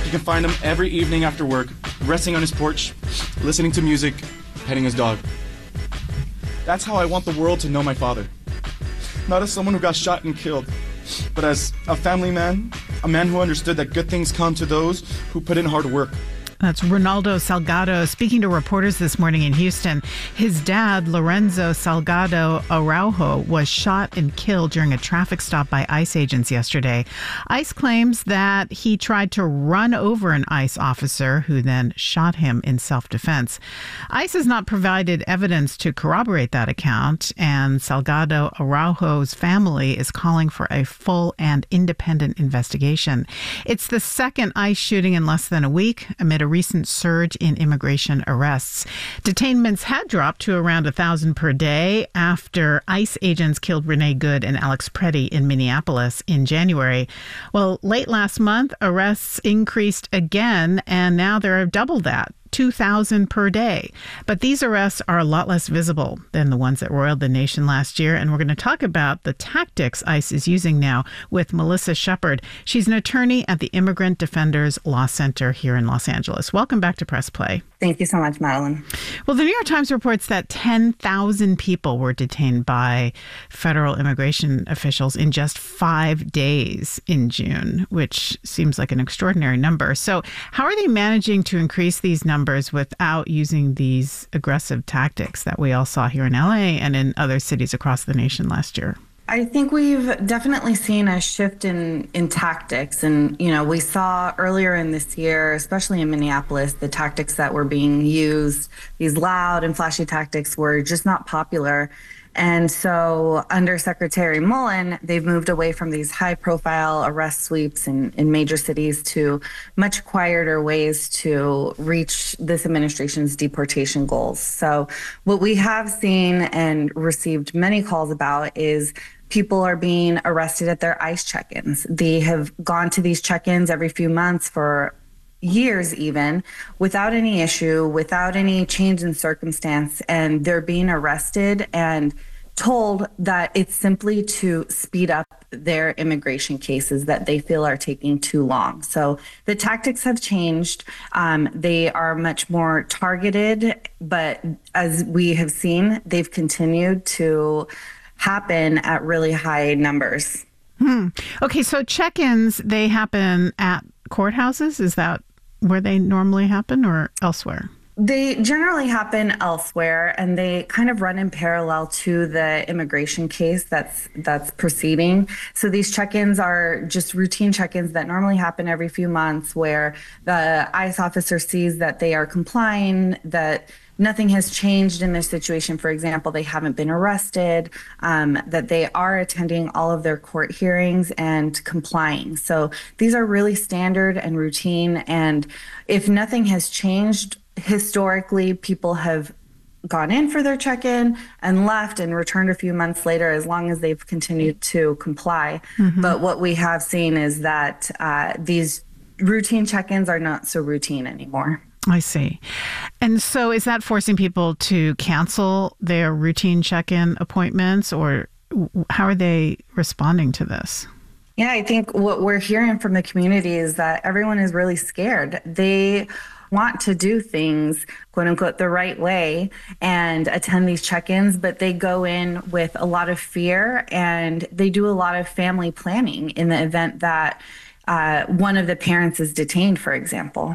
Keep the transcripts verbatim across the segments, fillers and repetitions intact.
You can find him every evening after work, resting on his porch, listening to music, petting his dog. That's how I want the world to know my father. Not as someone who got shot and killed, but as a family man, a man who understood that good things come to those who put in hard work. That's Ronaldo Salgado speaking to reporters this morning in Houston. His dad, Lorenzo Salgado Araujo, was shot and killed during a traffic stop by ICE agents yesterday. ICE claims that he tried to run over an ICE officer who then shot him in self-defense. ICE has not provided evidence to corroborate that account, and Salgado Araujo's family is calling for a full and independent investigation. It's the second ICE shooting in less than a week amid a recent surge in immigration arrests. Detainments had dropped to around one thousand per day after ICE agents killed Renee Good and Alex Preddy in Minneapolis in January. Well, late last month, arrests increased again, and now they're double that. two thousand per day. But these arrests are a lot less visible than the ones that roiled the nation last year. And we're going to talk about the tactics ICE is using now with Melissa Shepard. She's an attorney at the Immigrant Defenders Law Center here in Los Angeles. Welcome back to Press Play. Thank you so much, Madeline. Well, the New York Times reports that ten thousand people were detained by federal immigration officials in just five days in June, which seems like an extraordinary number. So how are they managing to increase these numbers without using these aggressive tactics that we all saw here in L A and in other cities across the nation last year? I think we've definitely seen a shift in, in tactics. And, you know, we saw earlier in this year, especially in Minneapolis, the tactics that were being used, these loud and flashy tactics were just not popular. And so under Secretary Mullen, they've moved away from these high profile arrest sweeps in, in major cities to much quieter ways to reach this administration's deportation goals. So what we have seen and received many calls about is people are being arrested at their ICE check-ins. They have gone to these check-ins every few months for years even, without any issue, without any change in circumstance, and they're being arrested and told that it's simply to speed up their immigration cases that they feel are taking too long. So the tactics have changed. Um, they are much more targeted, but as we have seen, they've continued to happen at really high numbers. Hmm. Okay, so check-ins, they happen at courthouses? Is that where they normally happen or elsewhere? They generally happen elsewhere, and they kind of run in parallel to the immigration case that's that's proceeding. So these check-ins are just routine check-ins that normally happen every few months, where the ICE officer sees that they are complying, that nothing has changed in their situation. For example, they haven't been arrested, um, that they are attending all of their court hearings and complying. So these are really standard and routine. And if nothing has changed, historically, people have gone in for their check-in and left and returned a few months later as long as they've continued to comply. Mm-hmm. But what we have seen is that uh, these routine check-ins are not so routine anymore. I see. And so is that forcing people to cancel their routine check-in appointments, or how are they responding to this? Yeah, I think what we're hearing from the community is that everyone is really scared. They want to do things, quote unquote, the right way and attend these check-ins, but they go in with a lot of fear, and they do a lot of family planning in the event that uh, one of the parents is detained, for example.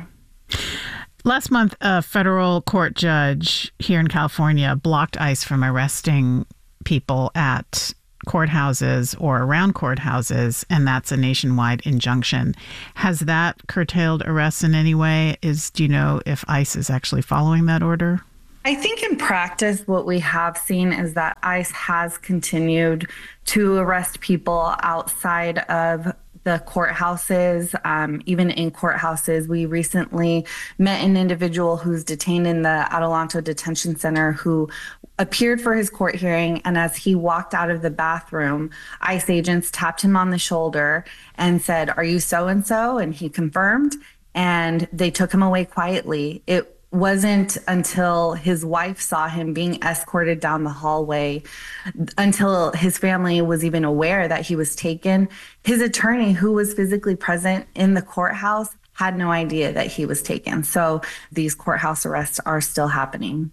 Last month, a federal court judge here in California blocked ICE from arresting people at courthouses or around courthouses, and that's a nationwide injunction. Has that curtailed arrests in any way? Is, do you know if ICE is actually following that order? I think in practice, what we have seen is that ICE has continued to arrest people outside of the courthouses, um, even in courthouses. We recently met an individual who's detained in the Adelanto Detention Center who appeared for his court hearing, and as he walked out of the bathroom, ICE agents tapped him on the shoulder and said, "Are you so-and-so?" And he confirmed, and they took him away quietly. It wasn't until his wife saw him being escorted down the hallway, until his family was even aware that he was taken. His attorney, who was physically present in the courthouse, had no idea that he was taken. So these courthouse arrests are still happening.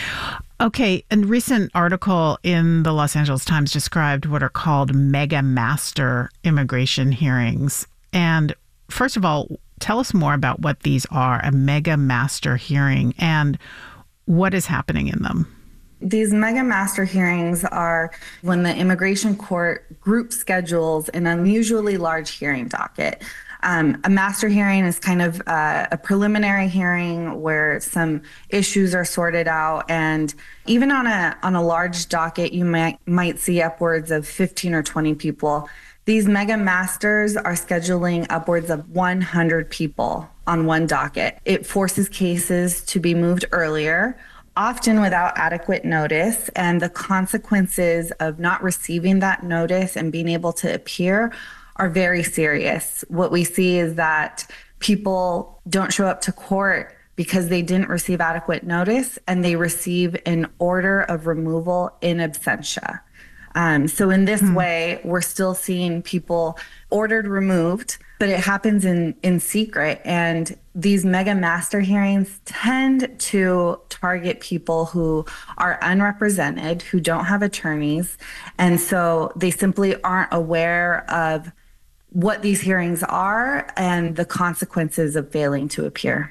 Okay, a recent article in the Los Angeles Times described what are called mega master immigration hearings. And first of all, tell us more about what these are, a mega master hearing, and what is happening in them. These mega master hearings are when the immigration court group schedules an unusually large hearing docket. Um, a master hearing is kind of uh, a preliminary hearing where some issues are sorted out, and even on a on a large docket, you might might see upwards of fifteen or twenty people. These mega masters are scheduling upwards of one hundred people on one docket. It forces cases to be moved earlier, often without adequate notice, and the consequences of not receiving that notice and being able to appear are very serious. What we see is that people don't show up to court because they didn't receive adequate notice, and they receive an order of removal in absentia. Um, so in this mm-hmm. way, we're still seeing people ordered removed, but it happens in, in secret. And these mega master hearings tend to target people who are unrepresented, who don't have attorneys. And so they simply aren't aware of what these hearings are and the consequences of failing to appear.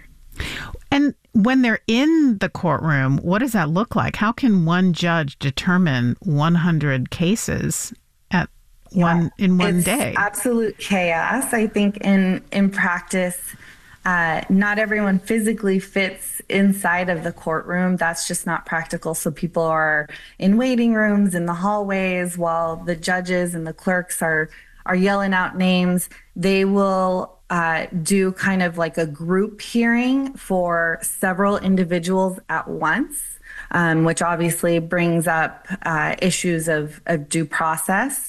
And when they're in the courtroom, what does that look like? How can one judge determine one hundred cases at one yeah, in one it's day? Absolute chaos. I think in in practice, uh, not everyone physically fits inside of the courtroom. That's just not practical. So people are in waiting rooms, in the hallways, while the judges and the clerks are are yelling out names. They will uh, do kind of like a group hearing for several individuals at once, um, which obviously brings up uh, issues of, of due process.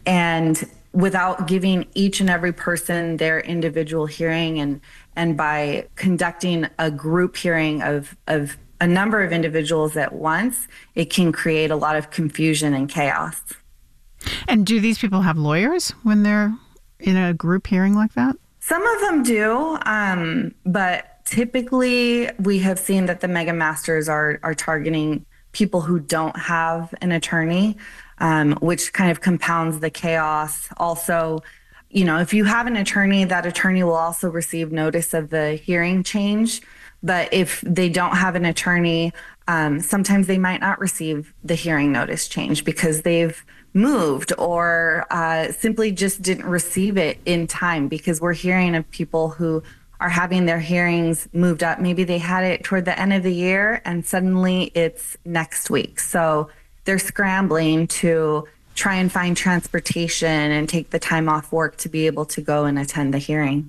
And without giving each and every person their individual hearing, and and by conducting a group hearing of of a number of individuals at once, it can create a lot of confusion and chaos. And do these people have lawyers when they're in a group hearing like that? Some of them do, um, but typically we have seen that the mega masters are are targeting people who don't have an attorney, um, which kind of compounds the chaos. Also, you know, if you have an attorney, that attorney will also receive notice of the hearing change. But if they don't have an attorney, um, sometimes they might not receive the hearing notice change because they've moved or uh, simply just didn't receive it in time, because we're hearing of people who are having their hearings moved up. Maybe they had it toward the end of the year and suddenly it's next week. So they're scrambling to try and find transportation and take the time off work to be able to go and attend the hearing.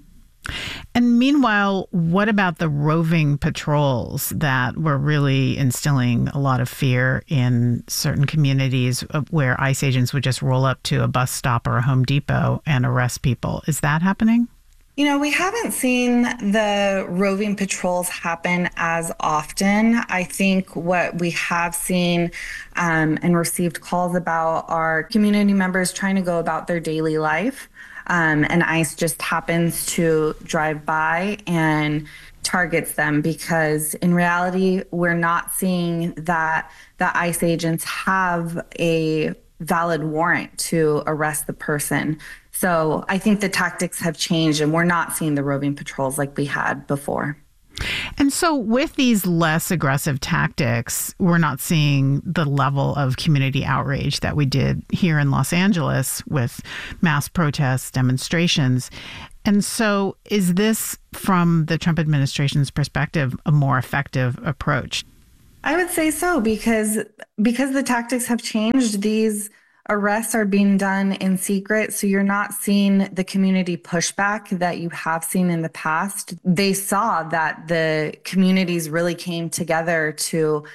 And meanwhile, what about the roving patrols that were really instilling a lot of fear in certain communities where ICE agents would just roll up to a bus stop or a Home Depot and arrest people? Is that happening? You know, we haven't seen the roving patrols happen as often. I think what we have seen um, and received calls about are community members trying to go about their daily life. Um, and ICE just happens to drive by and targets them, because in reality, we're not seeing that the ICE agents have a valid warrant to arrest the person. So I think the tactics have changed and we're not seeing the roving patrols like we had before. And so with these less aggressive tactics, we're not seeing the level of community outrage that we did here in Los Angeles with mass protests, demonstrations. And so is this, from the Trump administration's perspective, a more effective approach? I would say so, because because the tactics have changed. These arrests are being done in secret, so you're not seeing the community pushback that you have seen in the past. They saw that the communities really came together to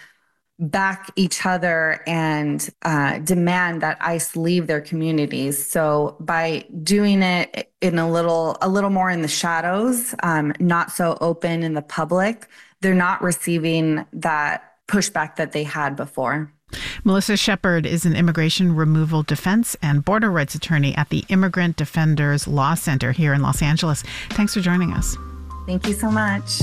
back each other and uh, demand that ICE leave their communities. So by doing it in a little a little more in the shadows, um, not so open in the public, they're not receiving that pushback that they had before. Melissa Shepard is an immigration removal defense and border rights attorney at the Immigrant Defenders Law Center here in Los Angeles. Thanks for joining us. Thank you so much.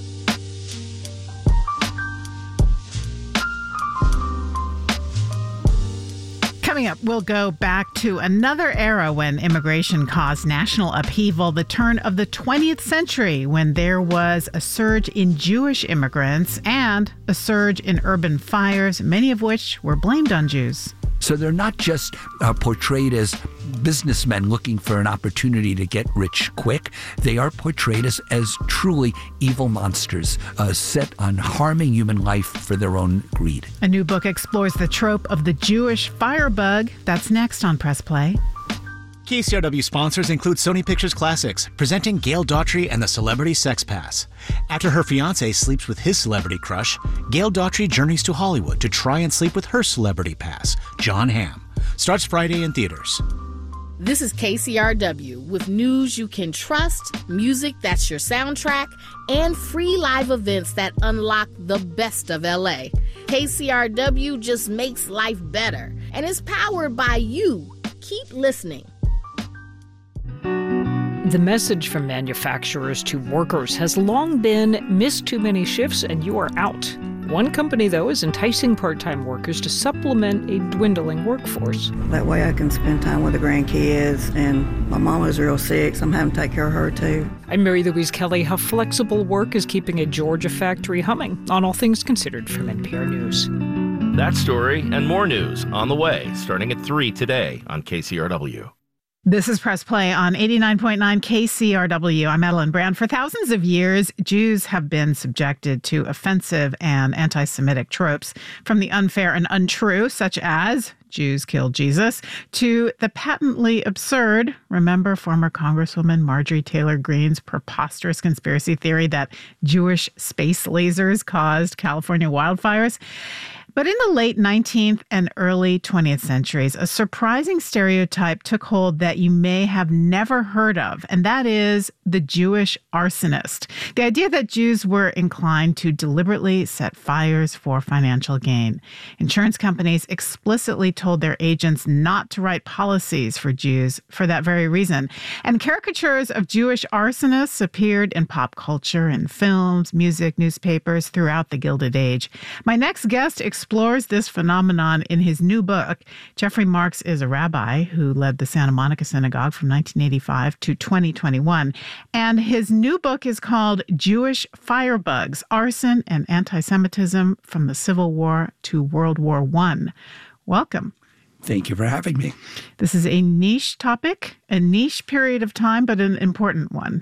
Coming up, we'll go back to another era when immigration caused national upheaval, the turn of the twentieth century, when there was a surge in Jewish immigrants and a surge in urban fires, many of which were blamed on Jews. So they're not just uh, portrayed as businessmen looking for an opportunity to get rich quick. They are portrayed as, as truly evil monsters, uh, set on harming human life for their own greed. A new book explores the trope of the Jewish firebug. That's next on Press Play. K C R W sponsors include Sony Pictures Classics, presenting Gail Daughtry and the Celebrity Sex Pass. After her fiancé sleeps with his celebrity crush, Gail Daughtry journeys to Hollywood to try and sleep with her celebrity pass, Jon Hamm. Starts Friday in theaters. This is K C R W with news you can trust, music that's your soundtrack, and free live events that unlock the best of L A. K C R W just makes life better and is powered by you. Keep listening. The message from manufacturers to workers has long been, miss too many shifts and you are out. One company, though, is enticing part-time workers to supplement a dwindling workforce. That way I can spend time with the grandkids, and my mama's real sick, so I'm having to take care of her, too. I'm Mary Louise Kelly. How flexible work is keeping a Georgia factory humming, on All Things Considered from N P R News. That story and more news on the way, starting at three today on K C R W. This is Press Play on eighty-nine point nine K C R W. I'm Madeline Brand. For thousands of years, Jews have been subjected to offensive and anti-Semitic tropes, from the unfair and untrue, such as Jews killed Jesus, to the patently absurd, remember former Congresswoman Marjorie Taylor Greene's preposterous conspiracy theory that Jewish space lasers caused California wildfires? But in the late nineteenth and early twentieth centuries, a surprising stereotype took hold that you may have never heard of, and that is the Jewish arsonist. The idea that Jews were inclined to deliberately set fires for financial gain. Insurance companies explicitly told their agents not to write policies for Jews for that very reason. And caricatures of Jewish arsonists appeared in pop culture, in films, music, newspapers throughout the Gilded Age. My next guest explores this phenomenon in his new book. Jeffrey Marks is a rabbi who led the Santa Monica Synagogue from nineteen eighty-five to twenty twenty-one. And his new book is called Jewish Firebugs, Arson and Anti-Semitism from the Civil War to World War One. Welcome. Thank you for having me. This is a niche topic, a niche period of time, but an important one.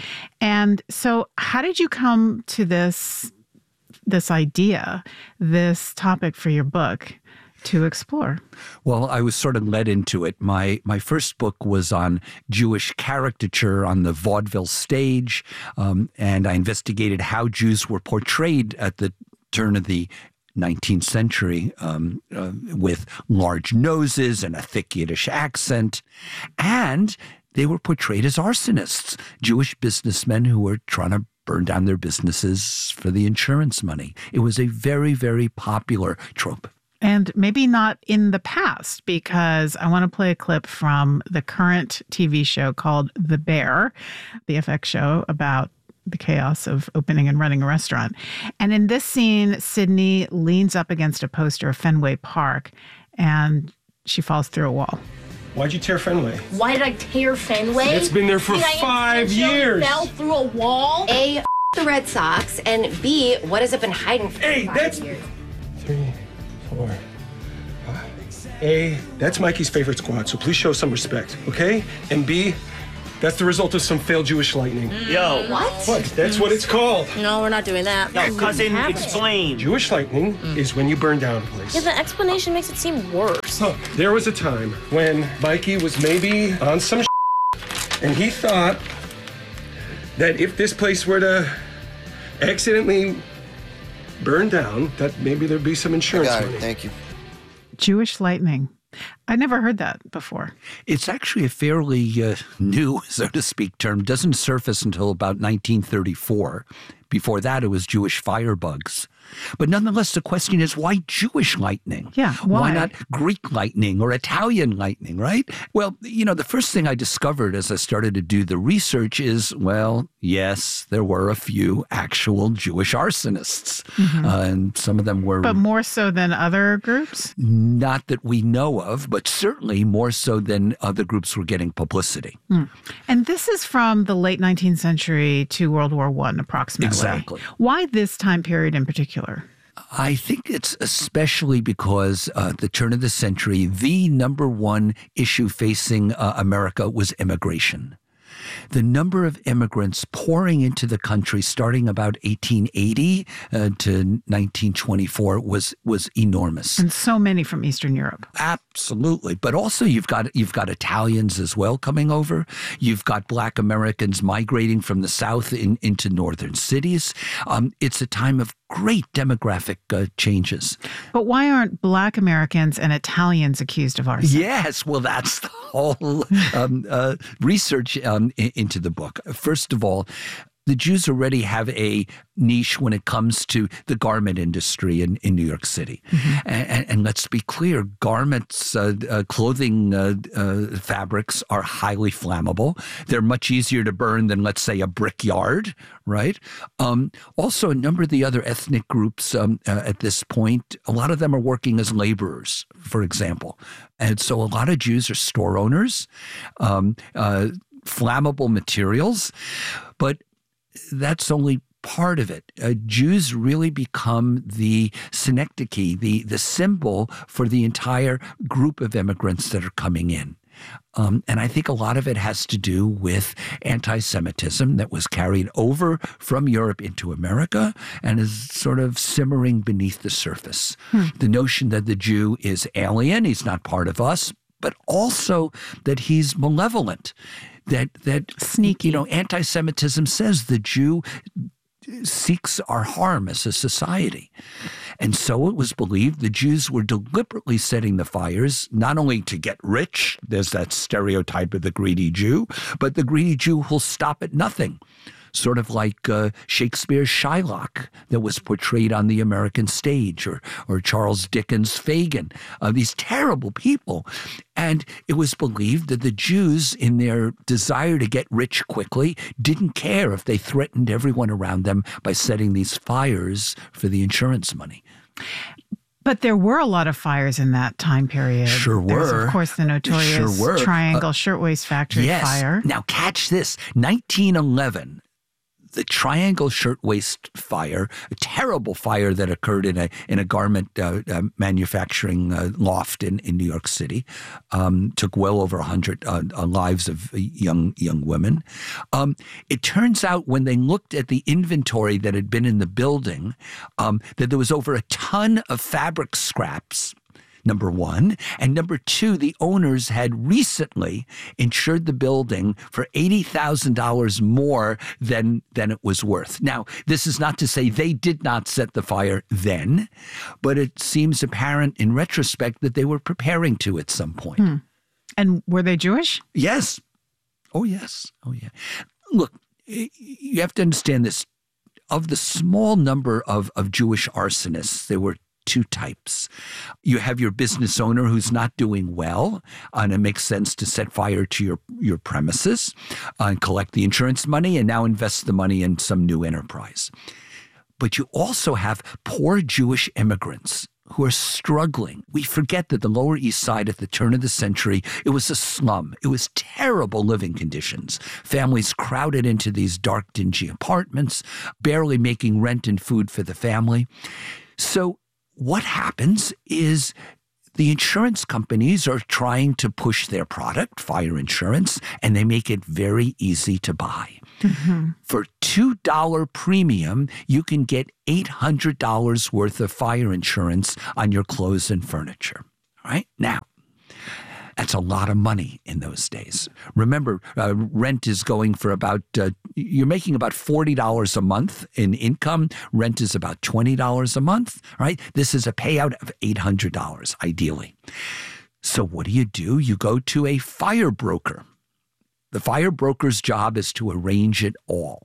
And so how did you come to this this idea, this topic for your book to explore? Well, I was sort of led into it. My my first book was on Jewish caricature on the vaudeville stage, um, and I investigated how Jews were portrayed at the turn of the nineteenth century, um, uh, with large noses and a thick Yiddish accent. And they were portrayed as arsonists, Jewish businessmen who were trying to burn down their businesses for the insurance money. It was a very, very popular trope. And maybe not in the past, because I want to play a clip from the current T V show called The Bear, the F X show about the chaos of opening and running a restaurant. And in this scene, Sydney leans up against a poster of Fenway Park, and she falls through a wall. Why'd you tear Fenway? Why did I tear Fenway? It's been there for Did five I years. fell through a wall? A, f- the Red Sox, and B, what has it been hiding for Hey, five that's years? three, four, five. A, that's Mikey's favorite squad, so please show some respect, okay? And B, that's the result of some failed Jewish lightning. Yo. What? What? That's what it's called. No, we're not doing that. Yo, cousin, explain. Jewish lightning is when you burn down a place. Yeah, the explanation makes it seem worse. Look, there was a time when Mikey was maybe on some and he thought that if this place were to accidentally burn down, that maybe there'd be some insurance I got it. money. Thank you. Jewish lightning. I never heard that before. It's actually a fairly uh, new, so to speak, term. Doesn't surface until about nineteen thirty-four. Before that, it was Jewish firebugs. But nonetheless, the question is, why Jewish lightning? Yeah, why? Why not Greek lightning or Italian lightning, right? Well, you know, the first thing I discovered as I started to do the research is, well, Yes, there were a few actual Jewish arsonists, Mhm. uh, and some of them were... But more so than other groups? Not that we know of, but certainly more so than other groups were getting publicity. Hmm. And this is from the late nineteenth century to World War One, approximately. Exactly. Why this time period in particular? I think it's especially because uh, at the turn of the century, the number one issue facing uh, America was immigration. The number of immigrants pouring into the country starting about eighteen eighty uh, to nineteen twenty-four was was enormous. And so many from Eastern Europe. Absolutely. But also you've got you've got Italians as well coming over. You've got Black Americans migrating from the South in, into northern cities. Um, it's a time of great demographic uh, changes. But why aren't Black Americans and Italians accused of arson? Yes, well, that's the whole um, uh, research um, in, into the book. First of all, the Jews already have a niche when it comes to the garment industry in, in New York City. Mm-hmm. And, and let's be clear, garments, uh, uh, clothing uh, uh, fabrics are highly flammable. They're much easier to burn than, let's say, a brickyard, right? Um, also, a number of the other ethnic groups um, uh, at this point, a lot of them are working as laborers, for example. And so a lot of Jews are store owners, um, uh, flammable materials, but that's only part of it. Uh, Jews really become the synecdoche, the, the symbol for the entire group of immigrants that are coming in. Um, and I think a lot of it has to do with anti-Semitism that was carried over from Europe into America and is sort of simmering beneath the surface. Hmm. The notion that the Jew is alien, he's not part of us, but also that he's malevolent. That that sneaky, you know, anti-Semitism says the Jew seeks our harm as a society. And so it was believed the Jews were deliberately setting the fires, not only to get rich, there's that stereotype of the greedy Jew, but the greedy Jew who'll stop at nothing. Sort of like uh, Shakespeare's Shylock that was portrayed on the American stage, or or Charles Dickens' Fagin, uh, these terrible people. And it was believed that the Jews, in their desire to get rich quickly, didn't care if they threatened everyone around them by setting these fires for the insurance money. But there were a lot of fires in that time period. Sure were. There's, of course, the notorious sure Triangle uh, Shirtwaist Factory yes. fire. Now, catch this. nineteen eleven, the Triangle Shirtwaist Fire, a terrible fire that occurred in a in a garment uh, uh, manufacturing uh, loft in, in New York City, um, took well over a hundred uh, uh, lives of young young women. Um, it turns out when they looked at the inventory that had been in the building, um, that there was over a ton of fabric scraps. Number one. And number two, the owners had recently insured the building for eighty thousand dollars more than, than it was worth. Now, this is not to say they did not set the fire then, but it seems apparent in retrospect that they were preparing to at some point. Hmm. And were they Jewish? Yes. Oh, yes. Oh, yeah. Look, you have to understand this. Of the small number of, of Jewish arsonists, there were two types. You have your business owner who's not doing well, and it makes sense to set fire to your, your premises uh, and collect the insurance money and now invest the money in some new enterprise. But you also have poor Jewish immigrants who are struggling. We forget that the Lower East Side at the turn of the century, it was a slum. It was terrible living conditions. Families crowded into these dark, dingy apartments, barely making rent and food for the family. So what happens is the insurance companies are trying to push their product, fire insurance, and they make it very easy to buy. Mm-hmm. For two dollars premium, you can get eight hundred dollars worth of fire insurance on your clothes and furniture. All right? Now, that's a lot of money in those days. Remember, uh, rent is going for about, uh, you're making about forty dollars a month in income. Rent is about twenty dollars a month, right? This is a payout of eight hundred dollars, ideally. So what do you do? You go to a fire broker. The fire broker's job is to arrange it all.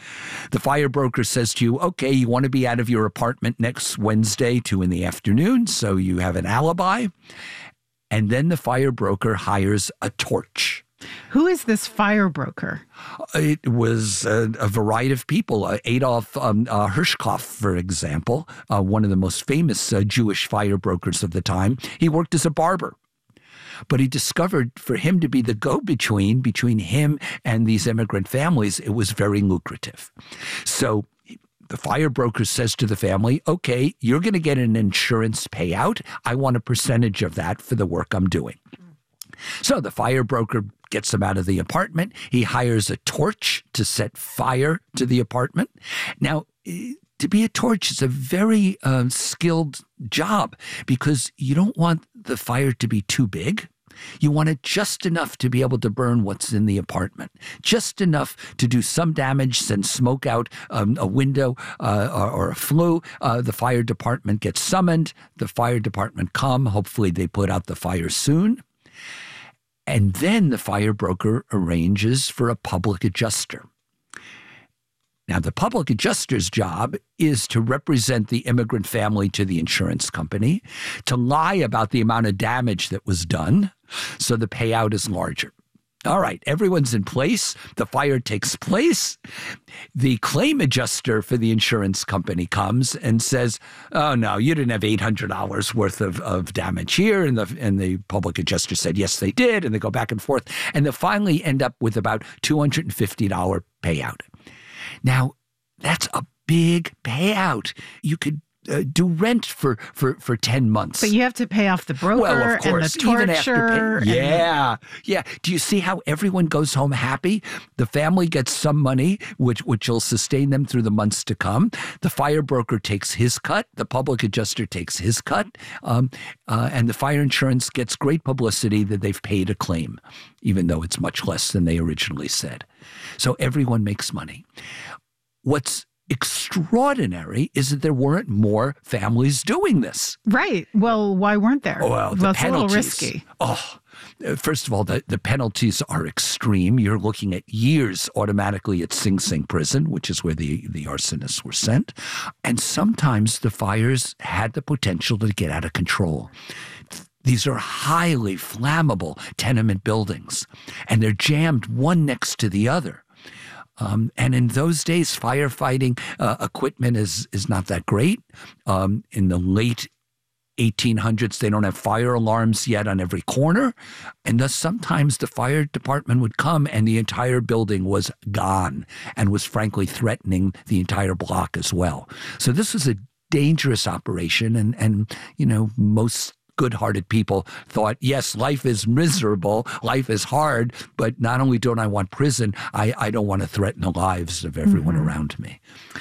The fire broker says to you, okay, you want to be out of your apartment next Wednesday, two in the afternoon, so you have an alibi. And then the fire broker hires a torch. Who is this fire broker? It was a, a variety of people. Uh, Adolf um, uh, Hirschkopf, for example, uh, one of the most famous uh, Jewish fire brokers of the time, he worked as a barber. But he discovered for him to be the go-between between him and these immigrant families, it was very lucrative. So the fire broker says to the family, okay, you're going to get an insurance payout. I want a percentage of that for the work I'm doing. So the fire broker gets them out of the apartment. He hires a torch to set fire to the apartment. Now, to be a torch is a very uh, skilled job because you don't want the fire to be too big. You want it just enough to be able to burn what's in the apartment, just enough to do some damage, send smoke out um, a window uh, or, or a flue. Uh, the fire department gets summoned. The fire department come. Hopefully they put out the fire soon. And then the fire broker arranges for a public adjuster. Now, the public adjuster's job is to represent the immigrant family to the insurance company, to lie about the amount of damage that was done, so the payout is larger. All right, everyone's in place. The fire takes place. The claim adjuster for the insurance company comes and says, oh, no, you didn't have eight hundred dollars worth of, of damage here. And the, and the public adjuster said, yes, they did. And they go back and forth. And they finally end up with about two hundred fifty dollars payout. Now, that's a big payout. You could uh, do rent for, for, for ten months. But you have to pay off the broker well, of course, and the even torture. After pay, yeah, yeah. Do you see how everyone goes home happy? The family gets some money, which, which will sustain them through the months to come. The fire broker takes his cut. The public adjuster takes his cut. Um, uh, and the fire insurance gets great publicity that they've paid a claim, even though it's much less than they originally said. So everyone makes money. What's extraordinary is that there weren't more families doing this. Right. Well, why weren't there? Well, the well it's penalties, a little risky. Oh, first of all, the, the penalties are extreme. You're looking at years automatically at Sing Sing prison, which is where the, the arsonists were sent. And sometimes the fires had the potential to get out of control. These are highly flammable tenement buildings, and they're jammed one next to the other. Um, and in those days, firefighting uh, equipment is is not that great. Um, in the late eighteen hundreds, they don't have fire alarms yet on every corner. And thus sometimes the fire department would come and the entire building was gone and was frankly threatening the entire block as well. So this was a dangerous operation. And, and you know, most good-hearted people thought, yes, life is miserable, life is hard, but not only don't I want prison, I, I don't want to threaten the lives of everyone mm-hmm. around me.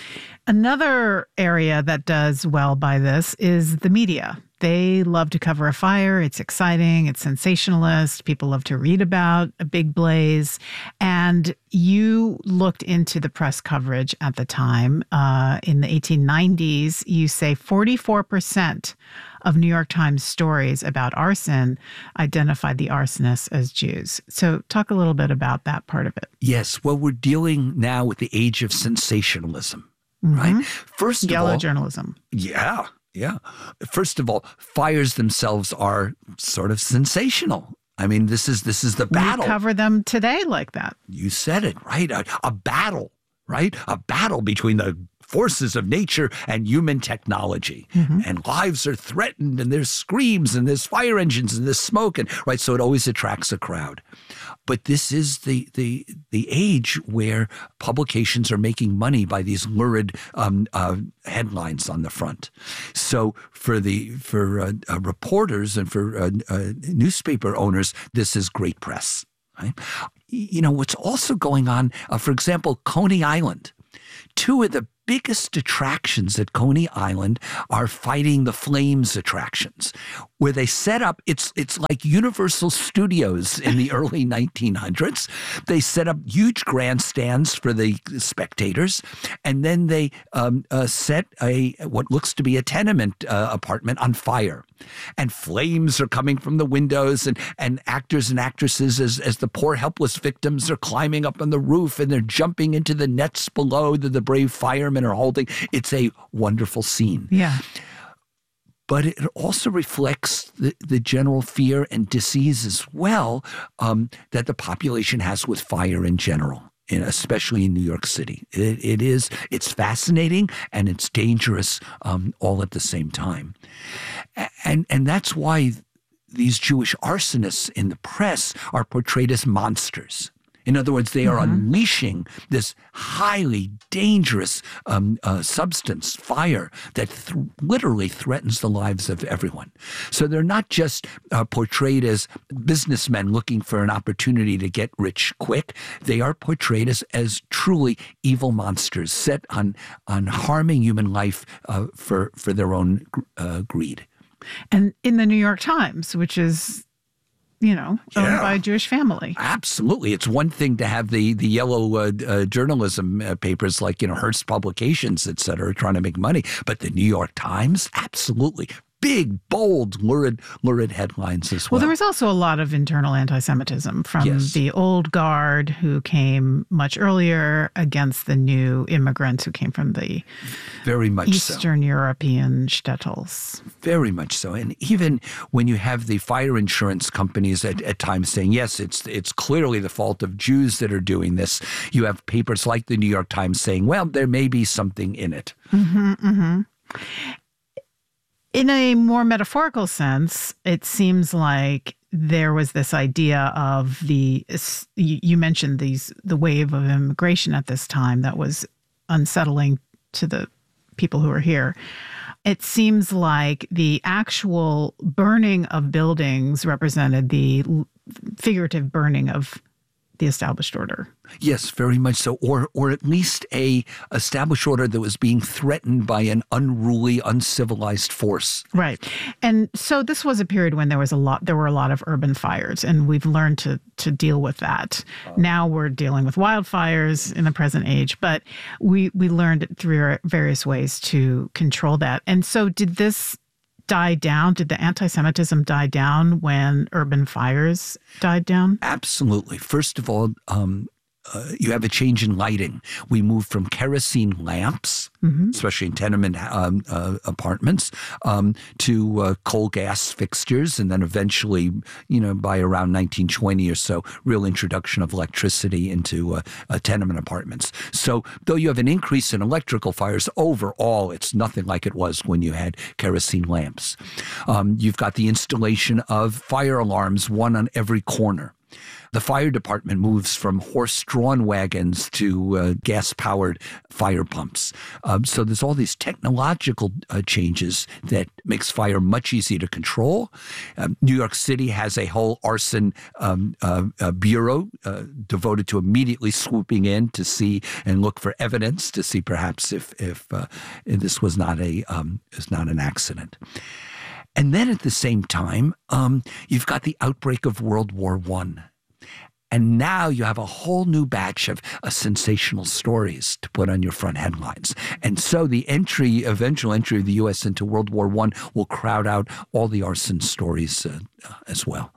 Another area that does well by this is the media. They love to cover a fire. It's exciting. It's sensationalist. People love to read about a big blaze. And you looked into the press coverage at the time. Uh, in the eighteen nineties, you say forty-four percent of New York Times stories about arson identified the arsonists as Jews. So talk a little bit about that part of it. Yes. Well, we're dealing now with the age of sensationalism, mm-hmm. right? First of Yellow all, Yellow journalism. Yeah. Yeah. First of all, fires themselves are sort of sensational. I mean, this is this is the battle. We cover them today like that. You said it, right? A, a battle, right? A battle between the forces of nature and human technology. Mm-hmm. And lives are threatened, and there's screams, and there's fire engines, and there's smoke, and right. So it always attracts a crowd. But this is the the the age where publications are making money by these lurid um, uh, headlines on the front. So for the for uh, uh, reporters and for uh, uh, newspaper owners, this is great press. Right? You know what's also going on? Uh, for example, Coney Island. Two of the biggest attractions at Coney Island are Fighting the Flames attractions, where they set up, it's it's like Universal Studios in the early nineteen hundreds. They set up huge grandstands for the spectators, and then they um, uh, set a what looks to be a tenement uh, apartment on fire. And flames are coming from the windows, and, and actors and actresses, as, as the poor helpless victims are climbing up on the roof, and they're jumping into the nets below that the brave firemen are holding. It's a wonderful scene. Yeah. but it also reflects the, the general fear and disease as well um, that the population has with fire in general. In, especially in New York City. It, it is, it's fascinating and it's dangerous um, all at the same time. And, and that's why these Jewish arsonists in the press are portrayed as monsters. In other words, they are mm-hmm. unleashing this highly dangerous um, uh, substance, fire, that th- literally threatens the lives of everyone. So they're not just uh, portrayed as businessmen looking for an opportunity to get rich quick. They are portrayed as, as truly evil monsters set on, on harming human life uh, for, for their own uh, greed. And in the New York Times, which is... you know, owned yeah. by a Jewish family. Absolutely. It's one thing to have the, the yellow uh, uh, journalism uh, papers like, you know, Hearst Publications, et cetera, trying to make money. But the New York Times, absolutely. Big, bold, lurid, lurid headlines as well. Well, there was also a lot of internal anti-Semitism from yes. the old guard who came much earlier against the new immigrants who came from the very much Eastern so. European shtetls. Very much so. And even when you have the fire insurance companies at, at times saying, yes, it's it's clearly the fault of Jews that are doing this, you have papers like the New York Times saying, well, there may be something in it. Mm-hmm, mm-hmm. In a more metaphorical sense, it seems like there was this idea of the, you mentioned these, the wave of immigration at this time that was unsettling to the people who are here. It seems like the actual burning of buildings represented the figurative burning of the established order. Yes, very much so. Or or at least a established order that was being threatened by an unruly, uncivilized force. Right. And so this was a period when there was a lot there were a lot of urban fires, and we've learned to to deal with that. Uh, now we're dealing with wildfires in the present age, but we we learned through various ways to control that. And so did this die down? Did the anti-Semitism die down when urban fires died down? Absolutely. First of all, um, uh, you have a change in lighting. We moved from kerosene lamps, mm-hmm. especially in tenement um, uh, apartments, um, to uh, coal gas fixtures, and then eventually, you know, by around nineteen twenty or so, real introduction of electricity into uh, uh, tenement apartments. So though you have an increase in electrical fires, overall, it's nothing like it was when you had kerosene lamps. Um, you've got the installation of fire alarms, one on every corner. The fire department moves from horse-drawn wagons to uh, gas-powered fire pumps. Um, so there's all these technological uh, changes that makes fire much easier to control. Um, New York City has a whole arson um, uh, uh, bureau uh, devoted to immediately swooping in to see and look for evidence to see perhaps if if, uh, if this was not a um, is not an accident. And then at the same time, um, you've got the outbreak of World War One. And now you have a whole new batch of uh, sensational stories to put on your front headlines. And so the entry, eventual entry of the U S into World War One will crowd out all the arson stories uh, uh, as well.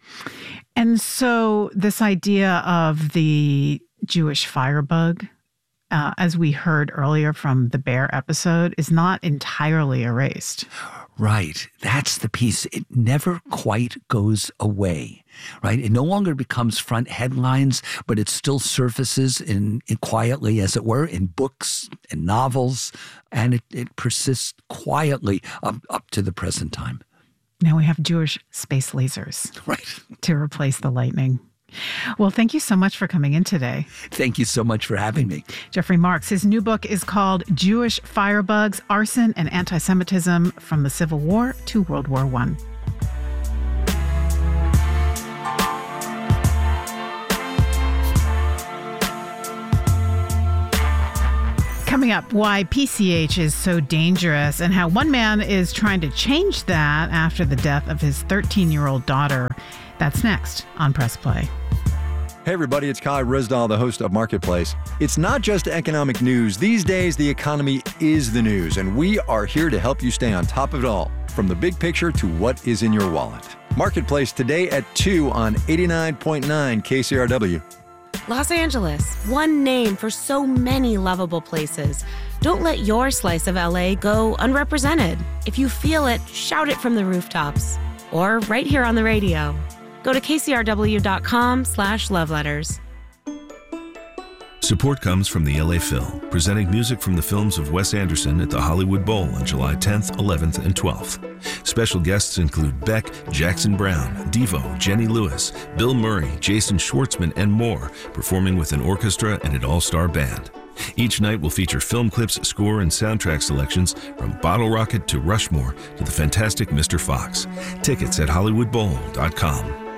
And so this idea of the Jewish firebug, uh, as we heard earlier from the Bear episode, is not entirely erased. Right. That's the piece. It never quite goes away, right? It no longer becomes front headlines, but it still surfaces in, in quietly, as it were, in books and novels, and it, it persists quietly up, up to the present time. Now we have Jewish space lasers. Right. To replace the lightning. Well, thank you so much for coming in today. Thank you so much for having me. Jeffrey Marks, his new book is called Jewish Firebugs, Arson and Anti-Semitism from the Civil War to World War One. Coming up, why P C H is so dangerous and how one man is trying to change that after the death of his thirteen-year-old daughter. That's next on Press Play. Hey everybody, it's Kai Risdahl, the host of Marketplace. It's not just economic news. These days, the economy is the news, and we are here to help you stay on top of it all, from the big picture to what is in your wallet. Marketplace today at two on eighty-nine point nine K C R W. Los Angeles, one name for so many lovable places. Don't let your slice of L A go unrepresented. If you feel it, shout it from the rooftops. Or right here on the radio. Go to kcrw.com slash love letters. Support comes from the L A Phil, presenting music from the films of Wes Anderson at the Hollywood Bowl on July tenth, eleventh, and twelfth. Special guests include Beck, Jackson Brown, Devo, Jenny Lewis, Bill Murray, Jason Schwartzman, and more, performing with an orchestra and an all-star band. Each night will feature film clips, score, and soundtrack selections from Bottle Rocket to Rushmore to the fantastic Mister Fox. Tickets at hollywood bowl dot com.